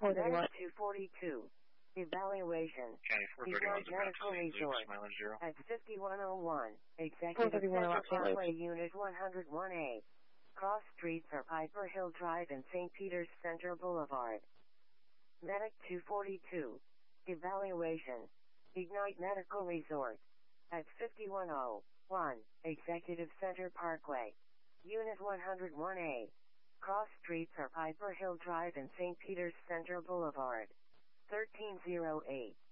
431. Medic 242. Evaluation. County 431 is about Medical to St. Luke's, Resort. mileage 0. At 5101. Executive 431 Central about St. Luke's. Parkway Unit 101A. Cross streets are Piper Hill Drive and St. Peter's Center Boulevard. Medic 242. Evaluation. Ignite Medical Resort. At 5101. Executive Center Parkway. Unit 101A. Cross streets are Piper Hill Drive and St. Peter's Center Boulevard. 1308.